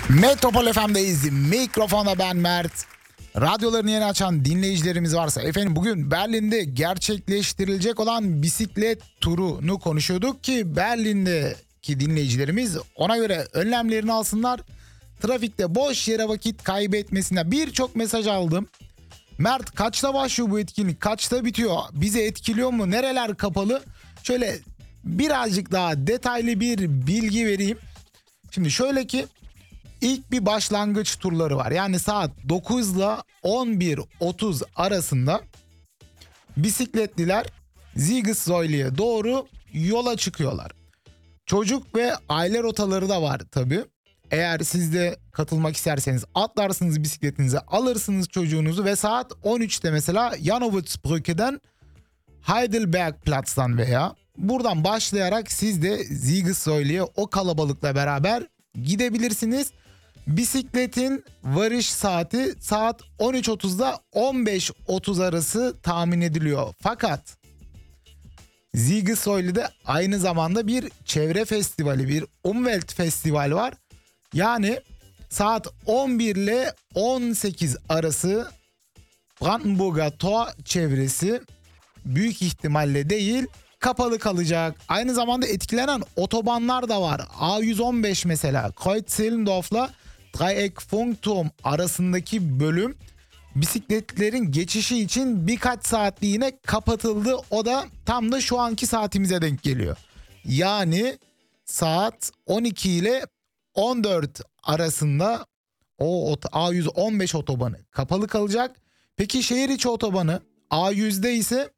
Metropol FM'deyiz. Mikrofonda ben Mert. Radyolarını yeni açan dinleyicilerimiz varsa, efendim bugün Berlin'de gerçekleştirilecek olan bisiklet turunu konuşuyorduk ki Berlin'deki dinleyicilerimiz ona göre önlemlerini alsınlar. Trafikte boş yere vakit kaybetmesinden birçok mesaj aldım. Mert, kaçta başlıyor bu etkinlik? Kaçta bitiyor? Bizi etkiliyor mu? Nereler kapalı? Şöyle birazcık daha detaylı bir bilgi vereyim. Şimdi şöyle ki, İlk bir başlangıç turları var. Yani saat 9 ile 11.30 arasında bisikletliler Siegessäule'ye doğru yola çıkıyorlar. Çocuk ve aile rotaları da var tabii. Eğer siz de katılmak isterseniz atlarsınız bisikletinize, alırsınız çocuğunuzu ve saat 13'te mesela Janowitzbrücke'den Heidelbergplatz'tan veya buradan başlayarak siz de Siegessäule'ye o kalabalıkla beraber gidebilirsiniz. Bisikletin varış saati saat 13.30'da 15.30 arası tahmin ediliyor. Fakat Siegessäule'de aynı zamanda bir çevre festivali, bir Umwelt Festival var. Yani saat 11 ile 18 arası Brandenburger Tor çevresi büyük ihtimalle değil, kapalı kalacak. Aynı zamanda etkilenen otobanlar da var. A115 mesela Kreuz-Zehlendorf'la Dreieck-Funkturm arasındaki bölüm bisikletlerin geçişi için birkaç saatliğine kapatıldı. O da tam da şu anki saatimize denk geliyor. Yani saat 12 ile 14 arasında o A115 otobanı kapalı kalacak. Peki şehir içi otobanı A100'de ise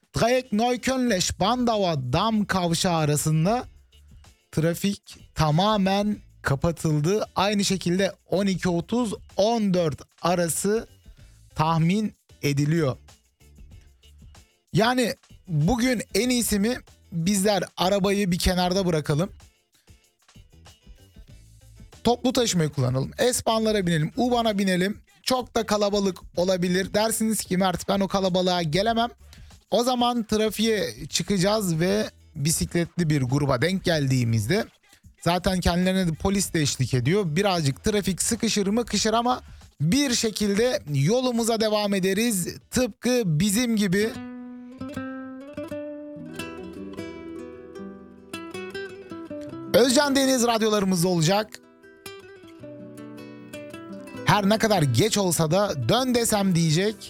Dreieck-Neukölln-Spandauer Dam kavşağı arasında trafik tamamen kapatıldı. Aynı şekilde 12.30-14 arası tahmin ediliyor. Yani bugün en iyisi mi bizler arabayı bir kenarda bırakalım, toplu taşımayı kullanalım, S-Bahn'lara binelim, U-Bahn'a binelim. Çok da kalabalık olabilir. Dersiniz ki Mert, ben o kalabalığa gelemem. O zaman trafiğe çıkacağız ve bisikletli bir gruba denk geldiğimizde zaten kendilerine de polis de eşlik ediyor. Birazcık trafik sıkışır mı kışır ama bir şekilde yolumuza devam ederiz. Tıpkı bizim gibi. Özcan Deniz radyolarımızda olacak. Her ne kadar geç olsa da dön desem diyecek.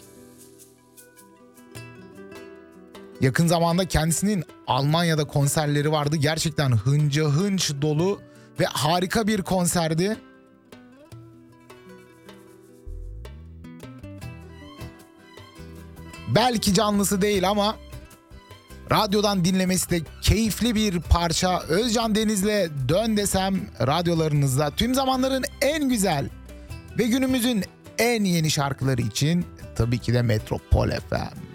Yakın zamanda kendisinin Almanya'da konserleri vardı. Gerçekten hınca hınç dolu ve harika bir konserdi. Belki canlısı değil ama radyodan dinlemesi de keyifli bir parça. Özcan Deniz'le Dön Desem radyolarınızda tüm zamanların en güzel ve günümüzün en yeni şarkıları için tabii ki de Metropol FM.